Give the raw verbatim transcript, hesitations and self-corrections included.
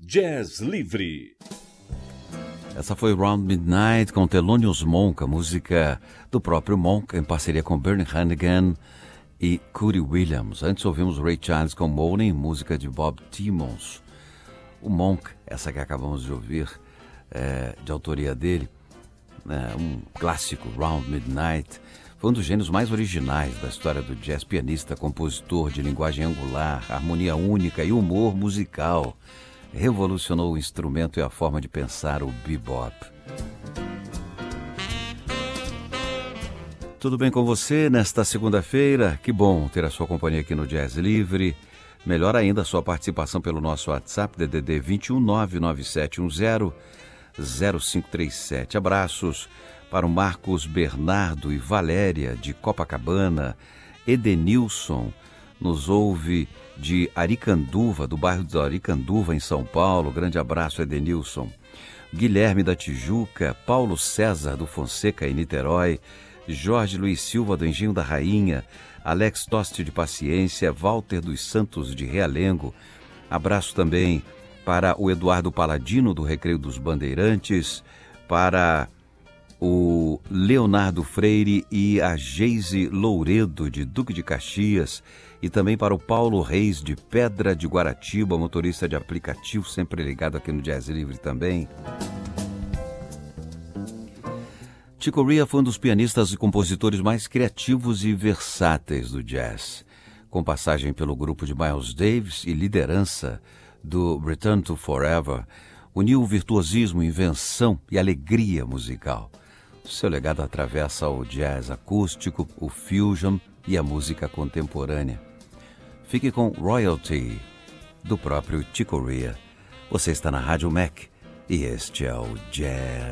Jazz Livre. Essa foi Round Midnight com Thelonious Monk, a música do próprio Monk em parceria com Bernie Hannigan e Cootie Williams. Antes ouvimos Ray Charles com Morning, música de Bob Timmons. O Monk, essa que acabamos de ouvir, é, de autoria dele, é, um clássico, Round Midnight, foi um dos gênios mais originais da história do jazz, pianista, compositor de linguagem angular, harmonia única e humor musical. Revolucionou o instrumento e a forma de pensar o bebop. Tudo bem com você nesta segunda-feira? Que bom ter a sua companhia aqui no Jazz Livre. Melhor ainda a sua participação pelo nosso WhatsApp, D D D vinte e um, nove nove sete um zero, zero cinco três sete. Abraços para o Marcos Bernardo e Valéria de Copacabana. Edenilson nos ouve de Aricanduva, do bairro de Aricanduva, em São Paulo. Grande abraço, Edenilson. Guilherme da Tijuca, Paulo César do Fonseca, em Niterói, Jorge Luiz Silva do Engenho da Rainha, Alex Toste de Paciência, Walter dos Santos de Realengo. Abraço também para o Eduardo Paladino do Recreio dos Bandeirantes, para o Leonardo Freire e a Geise Louredo de Duque de Caxias, e também para o Paulo Reis de Pedra de Guaratiba, motorista de aplicativo, sempre ligado aqui no Jazz Livre também. Chick Corea foi um dos pianistas e compositores mais criativos e versáteis do jazz, com passagem pelo grupo de Miles Davis e liderança do Return to Forever, uniu virtuosismo, invenção e alegria musical. Seu legado atravessa o jazz acústico, o fusion e a música contemporânea. Fique com Royalty, do próprio Chick Corea. Você está na Rádio Mac e este é o Jazz